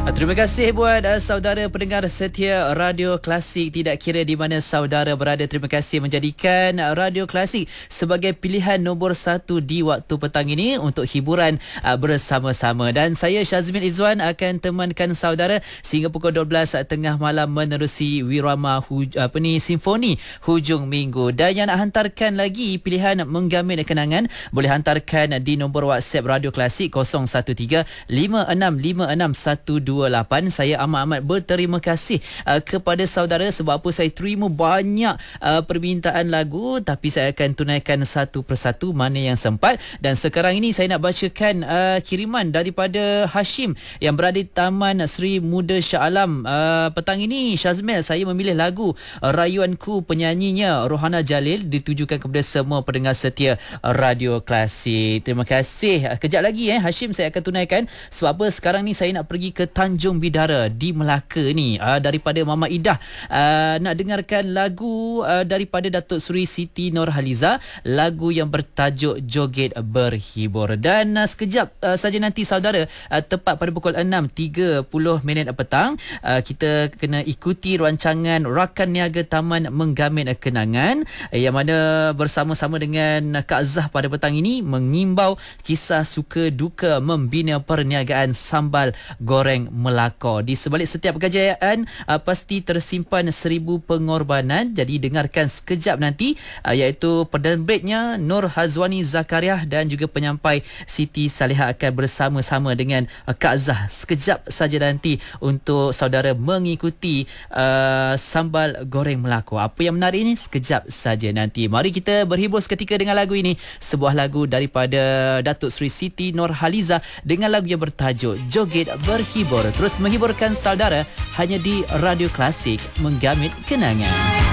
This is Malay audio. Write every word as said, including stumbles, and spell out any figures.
Terima kasih buat uh, saudara pendengar setia Radio Klasik. Tidak kira di mana saudara berada, terima kasih menjadikan uh, Radio Klasik sebagai pilihan nombor satu di waktu petang ini untuk hiburan uh, bersama-sama. Dan saya Syazmin Izwan akan temankan saudara sehingga pukul dua belas tengah malam menerusi Wirama huj- apa ni Simfoni hujung minggu. Dan yang nak hantarkan lagi pilihan menggamin kenangan, boleh hantarkan di nombor WhatsApp Radio Klasik kosong satu tiga lima enam lima enam satu dua lapan. Saya amat-amat berterima kasih uh, kepada saudara sebab apa saya terima banyak uh, permintaan lagu, tapi saya akan tunaikan satu persatu mana yang sempat. Dan sekarang ini saya nak bacakan uh, kiriman daripada Hashim yang berada di Taman Sri Muda Shah Alam. Uh, petang ini Syazmil, saya memilih lagu uh, Rayuanku, penyanyinya Rohana Jalil, ditujukan kepada semua pendengar setia Radio Klasik. Terima kasih. Uh, kejap lagi eh Hashim saya akan tunaikan sebab apa sekarang ni saya nak pergi ke Tanjung Bidara di Melaka ni, uh, daripada Mama Idah. Uh, nak dengarkan lagu uh, daripada Datuk Seri Siti Nurhaliza, lagu yang bertajuk Joget Berhibur. Dan uh, sekejap uh, saja nanti saudara, uh, tepat pada pukul enam tiga puluh minit petang, uh, kita kena ikuti rancangan Rakan Niaga Taman Menggamin Kenangan, uh, yang mana bersama-sama dengan Kak Zah pada petang ini mengimbau kisah suka duka membina perniagaan sambal goreng Melaka. Di sebalik setiap kejayaan uh, pasti tersimpan seribu pengorbanan. Jadi dengarkan sekejap nanti, uh, iaitu perdana breaknya Nur Hazwani Zakaria dan juga penyampai Siti Salihah akan bersama-sama dengan uh, Kak Zah sekejap saja nanti untuk saudara mengikuti uh, sambal goreng Melaka. Apa yang menarik ini sekejap saja nanti. Mari kita berhibur seketika dengan lagu ini, sebuah lagu daripada Datuk Seri Siti Nurhaliza dengan lagu yang bertajuk Joget Berhibur. Terus menghiburkan saudara hanya di Radio Klasik, Menggamit Kenangan.